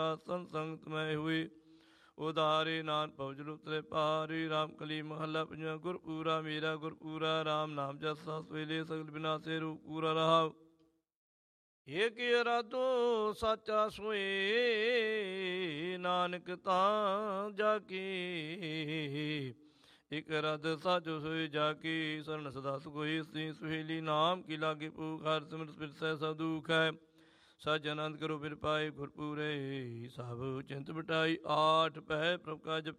ਸੰਤ ਸੰਗਤ ਮੈਂ ਹੋਈ ਉਦਾਰੇ ਨਾਨਕ ਭਵ ਜਲ ਉਤਰੇ ਪਾਰੀ। ਰਾਮ ਕਲੀ ਮਹੱਲਾ ਪੰਜਵਾਂ। ਗੁਰਪੂਰਾ ਮੇਰਾ ਗੁਰਪੂਰਾ ਰਾਮ ਨਾਮ ਜਪਿ ਸਵੇਲੇ ਸਗਲ ਬਿਨਾਸੇ ਰੂਪ ਪੂਰਾ ਰਹਾਉ। ਏਕ ਇਰਾਦੋ ਸਾਚਾ ਸੋਏ ਨਾਨਕ ਤਾਂ ਜਾ ਕੀ। ਇਕ ਰਦ ਸਾਜੋ ਸੋਈ ਜਾ ਕੀ ਸਰਨ ਸਦਾ ਸੁਖੋਈ। ਸੀ ਸੁਹੇਲੀ ਨਾਮ ਕੀ ਲਾਗੇ ਭੂਖ ਹਰਿ ਸਿਮਰਤਿ ਬਿਰਸੈ ਸਭ ਦੁਖ ਹੈ। ਸਚ ਆਨੰਦ ਕਰੋ ਫਿਰ ਪਾਏ ਗੁਰਪੂਰੇ ਸਭ ਚਿੰਤ ਮਿਟਾਈ। ਆਠ ਪਹਿ ਪ੍ਰਭ ਕਾ ਜਪ